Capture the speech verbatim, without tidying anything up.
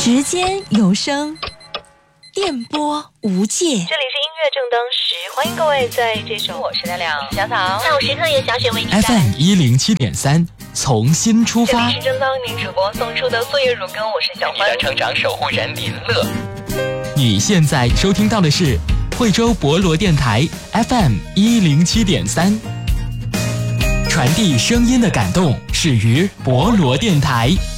时间有声，电波无界。这里是音乐正当时，欢迎各位在这首我是亮亮小草下午时刻由小雪为你带来 F M 一零七点三，从新出发。 这里是正当您主播送出的作业乳羹，我是小欢。 成长守护人林乐。 你现在收听到的是惠州博罗电台 F M 一零七点三，传递声音的感动始于博罗电台。